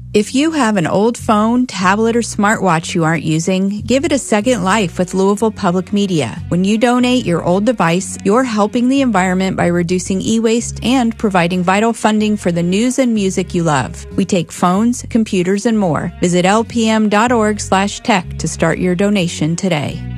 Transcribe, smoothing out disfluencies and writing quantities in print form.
If you have an old phone, tablet, or smartwatch you aren't using, give it a second life with Louisville Public Media. When you donate your old device, you're helping the environment by reducing e-waste and providing vital funding for the news and music you love. We take phones, computers, and more. Visit lpm.org/tech to start your donation today.